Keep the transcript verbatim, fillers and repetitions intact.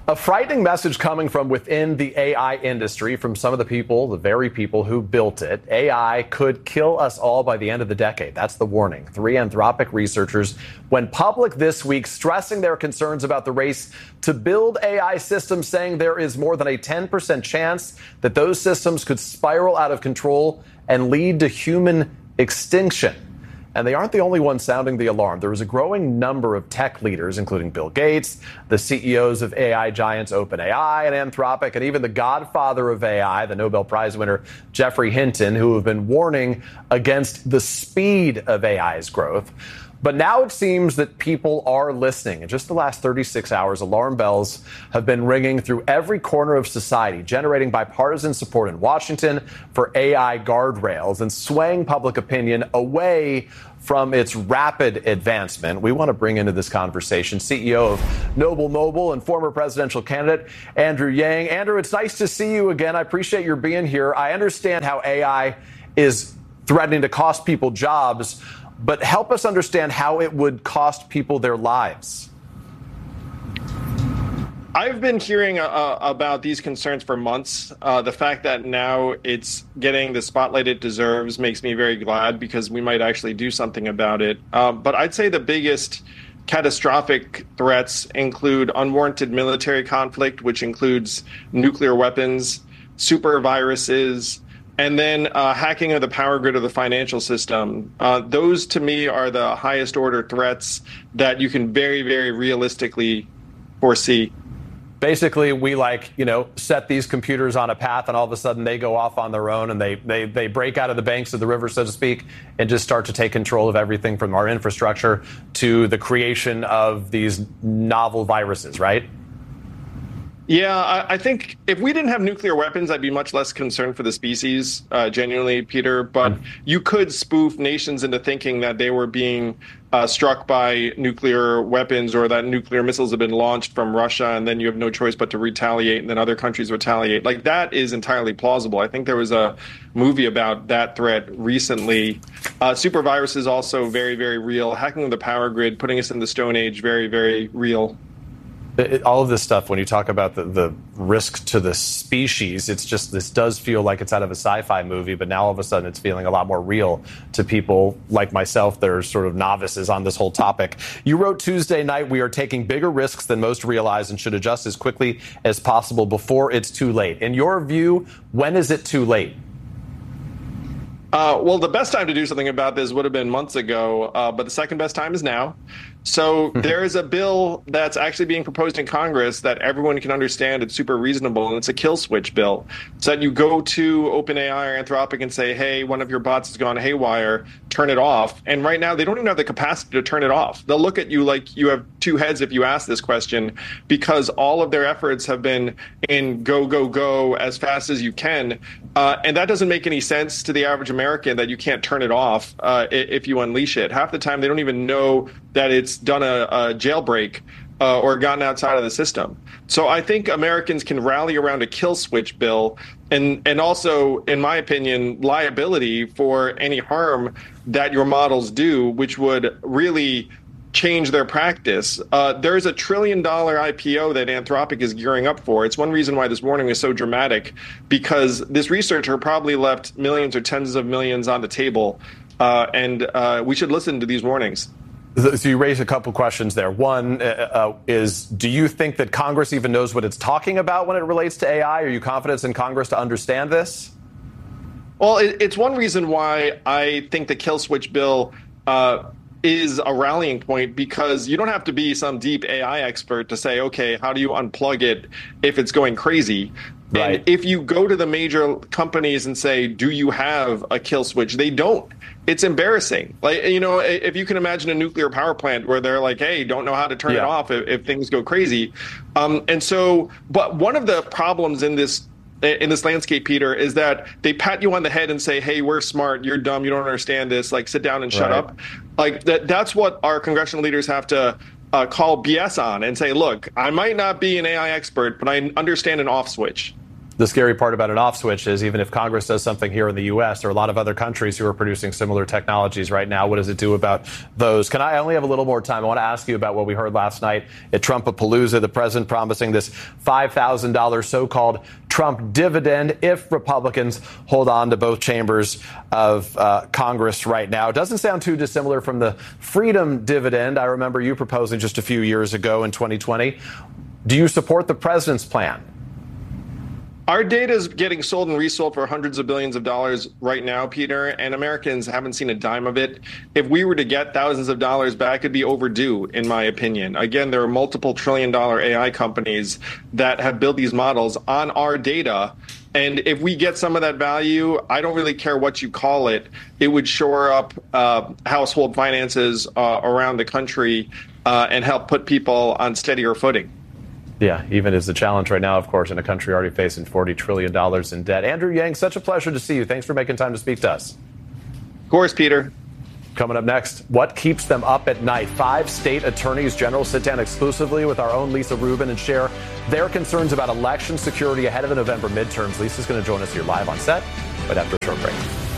A frightening message coming from within the A I industry from some of the people, the very people who built it. A I could kill us all by the end of the decade. That's the warning. Three Anthropic researchers went public this week stressing their concerns about the race to build A I systems, saying there is more than a ten percent chance that those systems could spiral out of control and lead to human extinction. And they aren't the only ones sounding the alarm. There is a growing number of tech leaders, including Bill Gates, the C E Os of A I giants OpenAI and Anthropic, and even the godfather of A I, the Nobel Prize winner Geoffrey Hinton, who have been warning against the speed of A I's growth. But now it seems that people are listening. In just the last thirty-six hours, alarm bells have been ringing through every corner of society, generating bipartisan support in Washington for A I guardrails and swaying public opinion away from its rapid advancement. We want to bring into this conversation C E O of Noble Mobile and former presidential candidate Andrew Yang. Andrew, it's nice to see you again. I appreciate your being here. I understand how A I is threatening to cost people jobs, but help us understand how it would cost people their lives. I've been hearing uh, about these concerns for months. Uh, the fact that now it's getting the spotlight it deserves makes me very glad, because we might actually do something about it. Uh, but I'd say the biggest catastrophic threats include unwarranted military conflict, which includes nuclear weapons, super viruses, and then uh, hacking of the power grid of the financial system. Uh, those, to me, are the highest order threats that you can very, very realistically foresee. Basically, we like, you know, set these computers on a path and all of a sudden they go off on their own and they, they, they break out of the banks of the river, so to speak, and just start to take control of everything from our infrastructure to the creation of these novel viruses, right? Yeah, I, I think if we didn't have nuclear weapons, I'd be much less concerned for the species, uh, genuinely, Peter. But mm. you could spoof nations into thinking that they were being uh, struck by nuclear weapons, or that nuclear missiles have been launched from Russia, and then you have no choice but to retaliate, and then other countries retaliate. Like, that is entirely plausible. I think there was a movie about that threat recently. Uh, super virus is also very, very real. Hacking the power grid, putting us in the Stone Age, very, very real. It, all of this stuff, when you talk about the, the risk to the species, it's just, this does feel like it's out of a sci-fi movie, but now all of a sudden it's feeling a lot more real to people like myself that are sort of novices on this whole topic. You wrote Tuesday night, we are taking bigger risks than most realize and should adjust as quickly as possible before it's too late. In your view, when is it too late? Uh, well, the best time to do something about this would have been months ago, uh, but the second best time is now. So there is a bill that's actually being proposed in Congress that everyone can understand. It's super reasonable, and it's a kill switch bill. So that you go to OpenAI or Anthropic and say, hey, one of your bots has gone haywire, turn it off. And right now, they don't even have the capacity to turn it off. They'll look at you like you have two heads if you ask this question, because all of their efforts have been in go, go, go as fast as you can. Uh, and that doesn't make any sense to the average American, that you can't turn it off uh, if you unleash it. Half the time, they don't even know that it's done a, a jailbreak uh, or gotten outside of the system. So I think Americans can rally around a kill switch bill, and, and also, in my opinion, liability for any harm that your models do, which would really change their practice. Uh, there's a trillion dollar I P O that Anthropic is gearing up for. It's one reason why this warning is so dramatic, because this researcher probably left millions or tens of millions on the table, uh, and uh, we should listen to these warnings. So you raised a couple questions there. One uh, is, do you think that Congress even knows what it's talking about when it relates to A I? Are you confident in Congress to understand this? Well, it, it's one reason why I think the kill switch bill uh, is a rallying point, because you don't have to be some deep A I expert to say, okay, how do you unplug it if it's going crazy? Right. And if you go to the major companies and say, do you have a kill switch? They don't. It's embarrassing. Like, you know, if you can imagine a nuclear power plant where they're like, hey, don't know how to turn yeah. it off if, if things go crazy. Um, and so, but one of the problems in this in this landscape, Peter, is that they pat you on the head and say, hey, we're smart, you're dumb, you don't understand this, like, sit down and shut right. up. Like, that that's what our congressional leaders have to uh, call B S on and say, look, I might not be an A I expert, but I understand an off switch. The scary part about an off switch is even if Congress does something here in the U S, there are a lot of other countries who are producing similar technologies right now. What does it do about those? Can I, I only have a little more time. I want to ask you about what we heard last night at Trumpapalooza, the president promising this five thousand dollars so-called Trump dividend if Republicans hold on to both chambers of uh, Congress right now. It doesn't sound too dissimilar from the freedom dividend I remember you proposing just a few years ago in twenty twenty. Do you support the president's plan? Our data is getting sold and resold for hundreds of billions of dollars right now, Peter, and Americans haven't seen a dime of it. If we were to get thousands of dollars back, it'd be overdue, in my opinion. Again, there are multiple trillion dollar A I companies that have built these models on our data. And if we get some of that value, I don't really care what you call it. It would shore up uh, household finances uh, around the country uh, and help put people on steadier footing. Yeah, even as the challenge right now, of course, in a country already facing forty trillion dollars in debt. Andrew Yang, such a pleasure to see you. Thanks for making time to speak to us. Of course, Peter. Coming up next, what keeps them up at night? Five state attorneys general sit down exclusively with our own Lisa Rubin and share their concerns about election security ahead of the November midterms. Lisa's going to join us here live on set right after